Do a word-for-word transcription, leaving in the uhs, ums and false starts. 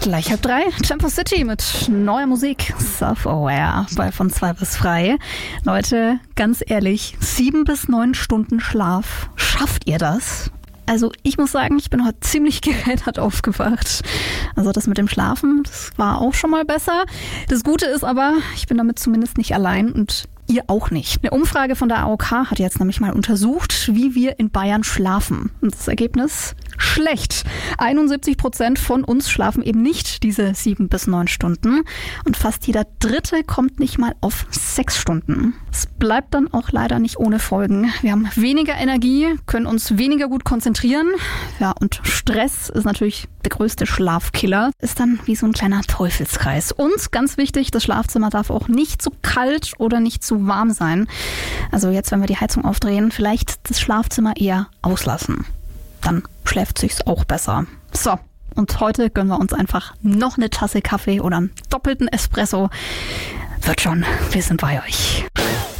Gleich halb drei, Tempo City mit neuer Musik, Self-Aware, bei von zwei bis frei. Leute, ganz ehrlich, sieben bis neun Stunden Schlaf, schafft ihr das? Also ich muss sagen, ich bin heute ziemlich gerädert aufgewacht. Also das mit dem Schlafen, das war auch schon mal besser. Das Gute ist aber, ich bin damit zumindest nicht allein und ihr auch nicht. Eine Umfrage von der A O K hat jetzt nämlich mal untersucht, wie wir in Bayern schlafen. Und das Ergebnis? Schlecht. einundsiebzig Prozent von uns schlafen eben nicht diese sieben bis neun Stunden. Und fast jeder Dritte kommt nicht mal auf sechs Stunden. Es bleibt dann auch leider nicht ohne Folgen. Wir haben weniger Energie, können uns weniger gut konzentrieren. Ja, und Stress ist natürlich der größte Schlafkiller. Ist dann wie so ein kleiner Teufelskreis. Und ganz wichtig, das Schlafzimmer darf auch nicht zu kalt oder nicht zu warm sein. Also jetzt, wenn wir die Heizung aufdrehen, vielleicht das Schlafzimmer eher auslassen. Dann schläft sich's auch besser. So, und heute gönnen wir uns einfach noch eine Tasse Kaffee oder einen doppelten Espresso. Wird schon, wir sind bei euch.